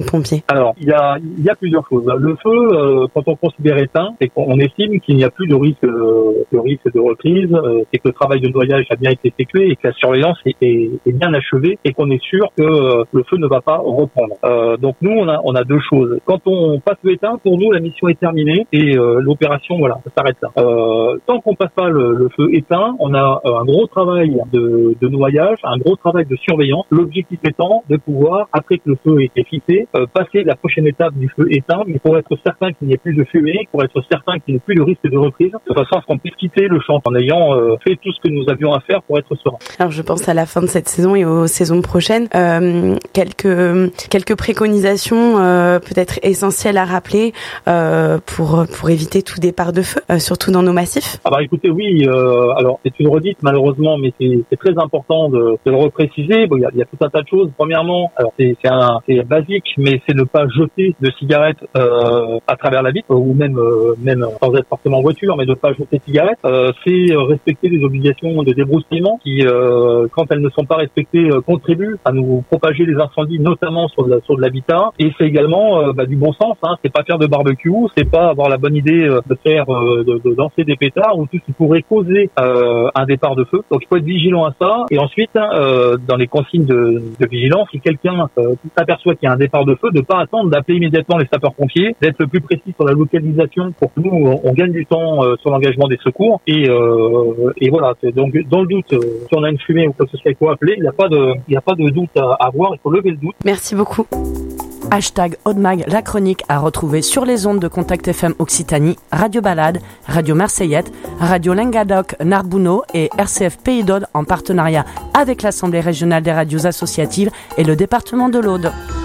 pompiers? Alors, il y a plusieurs choses. Le feu, quand on considère éteint, c'est qu'on estime qu'il n'y a plus de risque de reprise, c'est que le travail de noyage a bien été effectué et que la surveillance est bien achevée et qu'on est sûr que le feu ne va pas reprendre. Donc nous, on a deux choses. Quand on passe le éteint, pour nous, la mission est terminée et l'opération, voilà, ça s'arrête là. Tant qu'on passe pas le feu éteint, on a un gros travail de noyage, un gros travail de surveillance. L'objectif étant de pouvoir, après que le feu ait été fixé, passer la prochaine étape du feu éteint, mais pour être certain qu'il n'y ait plus de fumée, pour être certain qu'il n'y ait plus de risque de reprise, de façon à ce qu'on puisse quitter le champ en ayant fait tout ce que nous avions à faire pour être serein. Alors je pense à la fin de cette saison et aux saisons prochaines. Quelques préconisations peut-être essentielles à rappeler pour éviter tout départ de feu, surtout dans nos massifs. Ah bah écoutez, oui, alors c'est une redite malheureusement, mais c'est très important de le repréciser. Bon, il y a tout un tas de choses. Premièrement, alors c'est basique, mais c'est ne pas jeter de cigarettes à travers la vitre, ou même sans être forcément en voiture, mais ne pas jeter de cigarettes. C'est respecter les obligations de débroussaillement qui, quand elles ne sont pas respectées, contribuent à nous propager les incendies, notamment sur de l'habitat. Et c'est également du bon sens. C'est pas faire de barbecue, c'est pas avoir la bonne idée de faire de lancer des pétards ou tout ce qui pourrait causer un départ de feu. Donc il faut être vigilant à ça. Et ensuite, dans les consignes de vigilance, si quelqu'un s'aperçoit qu'il y a un départ de feu, de pas attendre d'appeler immédiatement les sapeurs-pompiers, d'être le plus précis sur la localisation pour que nous on gagne du temps sur l'engagement des secours. Et voilà. Donc dans le doute, si on a une fumée ou quoi que ce soit, il faut appeler. Il n'y a pas de doute à avoir. Il faut lever le doute. Merci beaucoup. #Audemag, la chronique à retrouver sur les ondes de Contact FM Occitanie, Radio Balade, Radio Marseillette, Radio Languedoc Narbonneau et RCF Pays d'Aude en partenariat avec l'Assemblée régionale des radios associatives et le département de l'Aude.